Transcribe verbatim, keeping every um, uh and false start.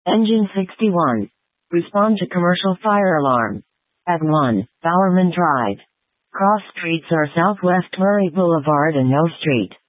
Engine sixty-one. Respond to commercial fire alarm. At one, Bowerman Drive. Cross streets are Southwest Murray Boulevard and No Street.